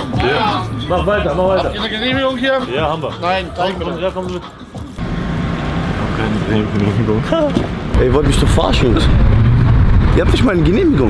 Ja. Mach weiter, mach weiter. Habt ihr eine Genehmigung hier? Ja, haben wir. Nein, zeig mir Komm, das. ja, komm mit. Keine Genehmigung. Ey, ihr wollt mich doch verarschen, Jungs. Ihr habt nicht mal eine Genehmigung.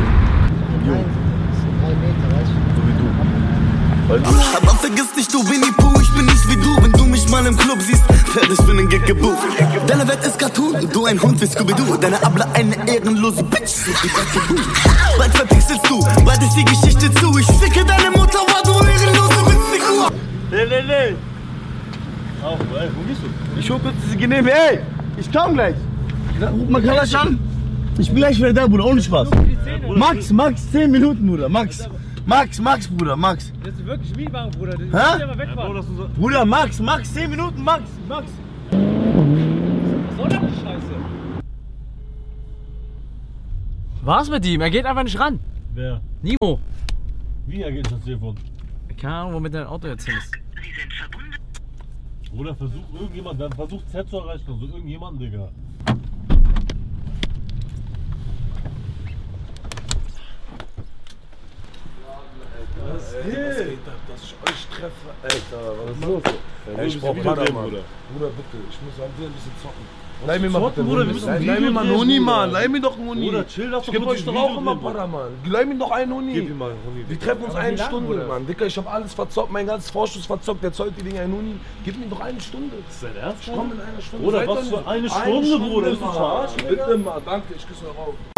Aber vergiss nicht, du Winnie Pooh, ich bin nicht wie du. Wenn du mich mal im Club siehst, werd ich für den Gig gebucht. Deine Welt ist Cartoon, du ein Hund wie Scooby-Doo. Deine Abla eine ehrenlose Bitch, so wie Dacke. Bald verpixelst du, bald ist die Geschichte zu. Ich ficke deine Mutter, war du ehrenlose Witzfigur. Nee. Auf, ey, wo gehst du? Ich hol kurz diese Genehmigung. Ey, ich komm gleich. Ruf mal Kalasch an. Ich bin gleich wieder da, Bruder, ohne Spaß. Max, 10 Minuten, Bruder, Max, Bruder, Max. Das ist wirklich Mietwagen, Bruder. Hä? Ja, mal wegfahren. Bruder, Max, 10 Minuten, Max. Was soll denn die Scheiße? Was mit ihm? Er geht einfach nicht ran. Wer? Nimo. Wie ergeht das Telefon? Keine Ahnung, womit dein Auto jetzt hin ist. Oder versucht Z zu erreichen, also irgendjemanden, Digga. Dass ich euch treffe. Alter, was ist los? Ey, Ich brauch Para, Mann. Bruder, bitte, ich muss an dir ein bisschen zocken. Leih mir mal bitte, Bruder, wir müssen ein Leih mir mal einen Video Huni, drehen, Mann. Bruder. Leih mir doch einen Huni. Bruder, chill, lass Ich doch geb kurz euch ein doch auch Video immer drehen, Para, Mann. Leih mir doch einen Huni. Gib ihm mal einen Huni. Wir treffen uns Aber eine wie lang, Stunde, Bruder? Mann. Dicker, ich hab alles verzockt, mein ganzes Vorschuss verzockt. Der zollt die Dinger einen Huni. Gib mir doch eine Stunde. Ist dein Ernst? Ich komm in einer Stunde. Bruder, Seid was doch für nicht- eine Stunde, Bruder? Bist du Mann. verarscht, Digga? Bitte mal, danke, ich küsse eure Augen.